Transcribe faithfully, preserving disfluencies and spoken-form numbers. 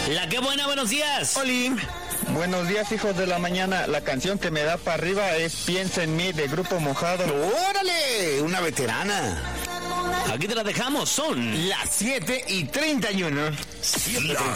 La que buena, buenos días. Oli. Buenos días, hijos de la mañana. La canción que me da para arriba es Piensa en mí, de Grupo Mojado. ¡Órale! Una veterana. Aquí te la dejamos, son las siete y treinta y uno. La